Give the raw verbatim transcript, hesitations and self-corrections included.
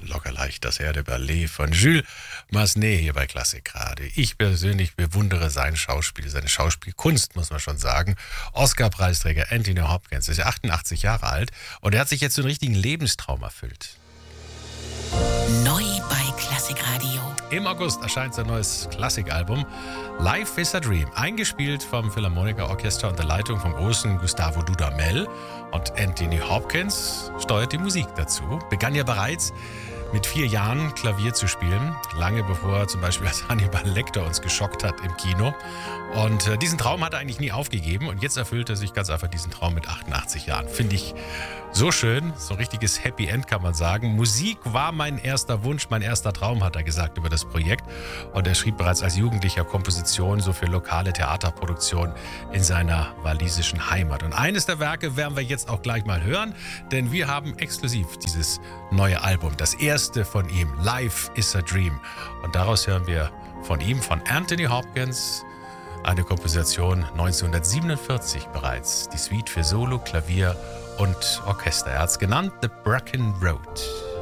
locker leicht das Air de Ballet von Jules Massenet hier bei Klassik gerade. Ich persönlich bewundere sein Schauspiel, seine Schauspielkunst, muss man schon sagen. Oscar-Preisträger Anthony Hopkins ist achtundachtzig Jahre alt und er hat sich jetzt so einen richtigen Lebenstraum erfüllt. Neu bei Klassik Radio. Im August erscheint sein neues Klassikalbum Life is a Dream, eingespielt vom Philharmoniker Orchester unter Leitung vom großen Gustavo Dudamel. Und Anthony Hopkins steuert die Musik dazu. Begann ja bereits mit vier Jahren Klavier zu spielen, lange bevor er zum Beispiel als Hannibal Lecter uns geschockt hat im Kino. Und äh, diesen Traum hat er eigentlich nie aufgegeben und jetzt erfüllt er sich ganz einfach diesen Traum mit achtundachtzig Jahren. Finde ich so schön, so ein richtiges Happy End kann man sagen. Musik war mein erster Wunsch, mein erster Traum, hat er gesagt über das Projekt. Und er schrieb bereits als Jugendlicher Kompositionen so für lokale Theaterproduktionen in seiner walisischen Heimat. Und eines der Werke werden wir jetzt auch gleich mal hören, denn wir haben exklusiv dieses neue Album, das erste von ihm, Life is a Dream. Und daraus hören wir von ihm, von Anthony Hopkins, eine Komposition neunzehnhundertsiebenundvierzig bereits, die Suite für Solo, Klavier und Orchester. Er hat es genannt The Bracken Road.